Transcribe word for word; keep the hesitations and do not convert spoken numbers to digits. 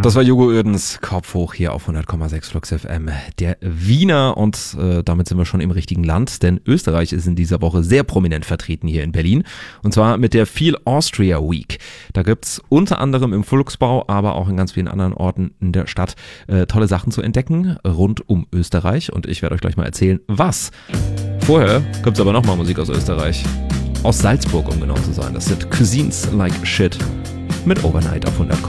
Das war Jogo Ödens, Kopf hoch hier auf hundert Komma sechs Flux F M, der Wiener, und äh, damit sind wir schon im richtigen Land, denn Österreich ist in dieser Woche sehr prominent vertreten hier in Berlin, und zwar mit der Feel Austria Week. Da gibt's unter anderem im Fluxbau, aber auch in ganz vielen anderen Orten in der Stadt äh, tolle Sachen zu entdecken rund um Österreich, und ich werde euch gleich mal erzählen, was. Vorher gibt's aber nochmal Musik aus Österreich, aus Salzburg, um genau zu sein. Das sind Cuisines Like Shit mit Overnight auf hundert Komma sechs.